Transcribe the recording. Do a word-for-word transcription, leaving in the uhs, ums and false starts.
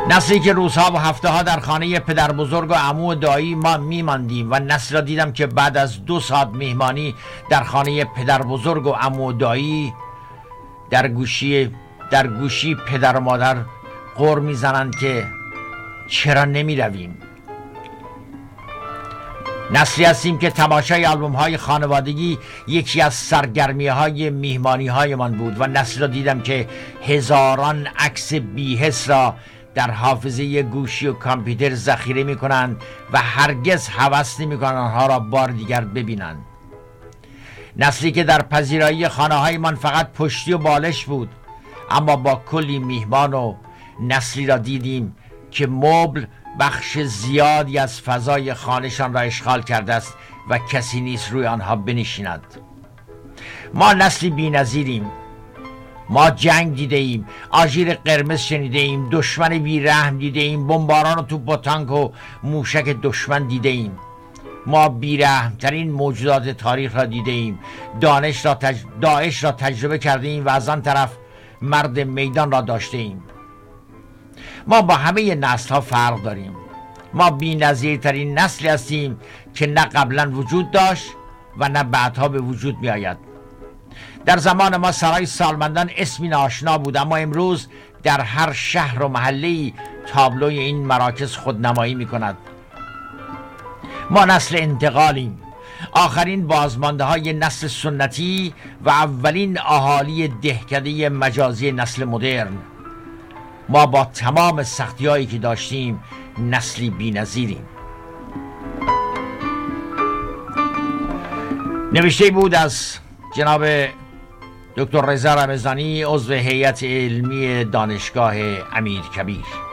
نسلی که روزها و هفته ها در خانه پدر بزرگ و عمو و دایی ما میماندیم و نسلی را دیدم که بعد از دو ساعت مهمانی در خانه پدر بزرگ و عمو و دایی در گوشی در گوشی پدر و مادر غر میزنند که چرا نمی رویم. نسلی هستیم که تماشای آلبوم های خانوادگی یکی از سرگرمی های مهمانی های من بود و نسلی را دیدم که هزاران عکس بی‌حس را در حافظه گوشی و کامپیوتر ذخیره می کنند و هرگز هوس نمی کنند آنها را بار دیگر ببینند. نسلی که در پذیرایی خانه های من فقط پشتی و بالش بود، اما با کلی میهمان، و نسلی را دیدیم که مبل بخش زیادی از فضای خانهشان را اشغال کرده است و کسی نیست روی آنها بنشیند. ما نسلی بی‌نظیریم. ما جنگ دیده ایم، آژیر قرمز شنیده ایم، دشمن بی‌رحم دیده ایم، بمباران و توپ و تانک و موشک دشمن دیده ایم. ما بی‌رحم ترین موجودات تاریخ را دیده ایم، دانش را تج... داعش را تجربه کرده ایم و از آن طرف مرد میدان را داشته ایم. ما با همه نسل ها فرق داریم. ما بی‌نظیرترین نسلی هستیم که نه قبلا وجود داشت و نه بعدها به وجود می آید. در زمان ما سرای سالمندان اسمی ناآشنا بود، اما امروز در هر شهر و محله‌ای تابلوی این مراکز خودنمایی می کند. ما نسل انتقالیم، آخرین بازمانده های نسل سنتی و اولین اهالی دهکده مجازی نسل مدرن. ما با تمام سختی هایی که داشتیم نسلی بی‌نظیریم. نوشته بود از جناب دکتر رضا رمضانی، عضو هیئت علمی دانشگاه امیرکبیر.